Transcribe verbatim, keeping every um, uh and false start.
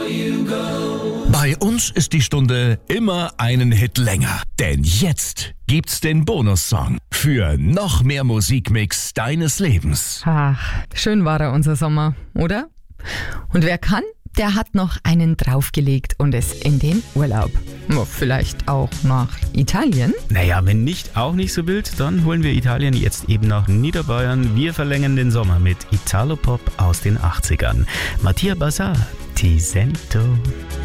Bei uns ist die Stunde immer einen Hit länger. Denn jetzt gibt's den Bonussong für noch mehr Musikmix deines Lebens. Ach, schön war er, unser Sommer, oder? Und wer kann, der hat noch einen draufgelegt und ist in den Urlaub. Ja, vielleicht auch nach Italien? Naja, wenn nicht auch nicht so wild, dann holen wir Italien jetzt eben nach Niederbayern. Wir verlängern den Sommer mit Italopop aus den achtzigern. Mattia Bassar, Ti sento.